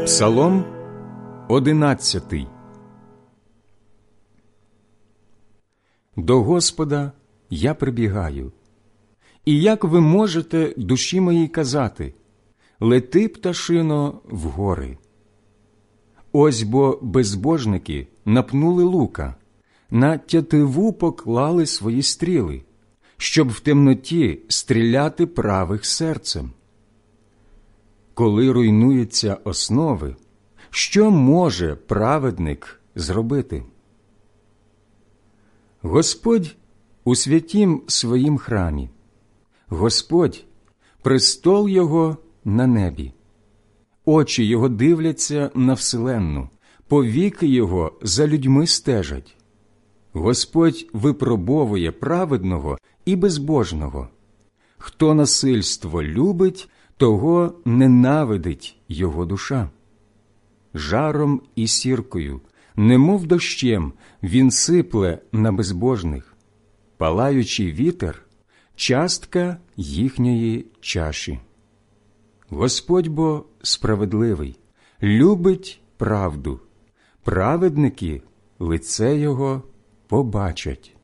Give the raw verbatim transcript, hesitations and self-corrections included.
Псалом одинадцятий. До Господа я прибігаю. І як ви можете душі моїй казати: лети, пташино, в гори? Ось бо безбожники напнули лука, на тятиву поклали свої стріли, щоб в темноті стріляти правих серцем. Коли руйнуються основи, що може праведник зробити? Господь у святім своїм храмі, Господь – престол Його на небі. Очі Його дивляться на вселенну, повіки Його за людьми стежать. Господь випробовує праведного і безбожного. Хто насильство любить, того ненавидить його душа. Жаром і сіркою, немов дощем, він сипле на безбожних. Палаючий вітер – частка їхньої чаші. Господь бо справедливий, любить правду. Праведники лице Його побачать.